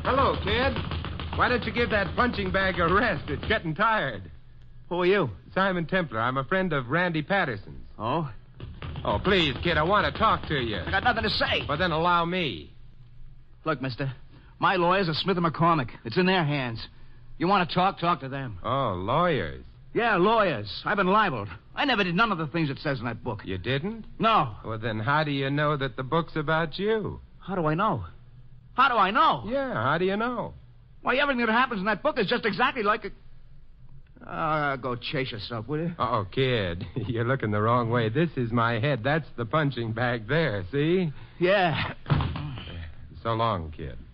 Hello, kid. Why don't you give that punching bag a rest? It's getting tired. Who are you? Simon Templar. I'm a friend of Randy Patterson's. Oh? Oh, please, kid, I want to talk to you. I got nothing to say. Well, then allow me. Look, mister, my lawyers are Smith and McCormick. It's in their hands. You want to talk to them. Oh, lawyers. Yeah, lawyers. I've been libeled. I never did none of the things it says in that book. You didn't? No. Well, then how do you know that the book's about you? How do I know? How do I know? Yeah, how do you know? Why, everything that happens in that book is just exactly like it. Go chase yourself, will you? Oh, kid, you're looking the wrong way. This is my head. That's the punching bag there, see? Yeah. So long, kid.